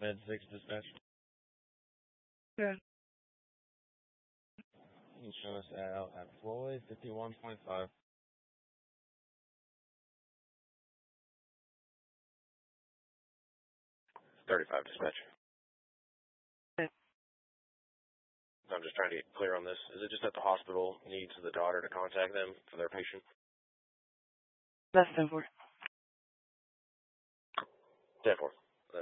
Med 6 dispatch. Yeah. You show us out at Floyd 51.5. 35 dispatch. Okay. I'm just trying to get clear on this. Is it just that the hospital needs the daughter to contact them for their patient? Less than 4. 10-4.